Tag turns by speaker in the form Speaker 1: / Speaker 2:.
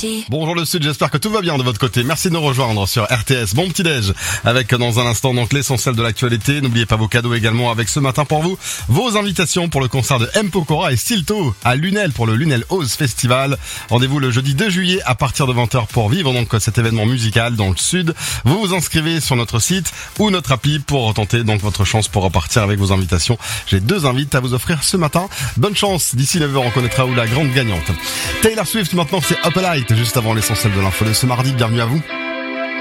Speaker 1: Bonjour le Sud, j'espère que tout va bien de votre côté. Merci de nous rejoindre sur RTS. Bon petit déj avec dans un instant donc l'essentiel de l'actualité. N'oubliez pas vos cadeaux également avec ce matin pour vous. Vos invitations pour le concert de M. Pokora et Silto à Lunel pour le Lunel Oz Festival. Rendez-vous le jeudi 2 juillet à partir de 20h pour vivre donc cet événement musical dans le Sud. Vous vous inscrivez sur notre site ou notre appli pour tenter donc votre chance pour repartir avec vos invitations. J'ai 2 invites à vous offrir ce matin. Bonne chance. D'ici 9h, on connaîtra où la grande gagnante. Taylor Swift maintenant, c'est Up a Light juste avant l'essentiel de l'info de ce mardi. Bienvenue à vous.